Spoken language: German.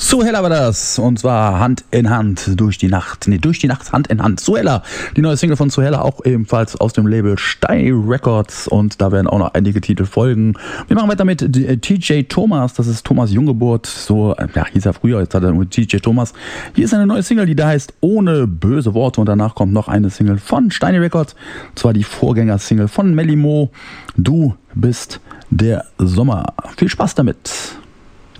Suella war das, und zwar Hand in Hand durch die Nacht. Durch die Nacht Hand in Hand. Suella, die neue Single von Suella, auch ebenfalls aus dem Label Stey Records, und da werden auch noch einige Titel folgen. Wir machen weiter mit TJ Thomas, das ist Thomas Junggeburt, so hieß er früher, jetzt hat er nur TJ Thomas. Hier ist eine neue Single, die da heißt Ohne böse Worte, und danach kommt noch eine Single von Stey Records, und zwar die Vorgängersingle von Melly Mo, Du bist der Sommer. Viel Spaß damit!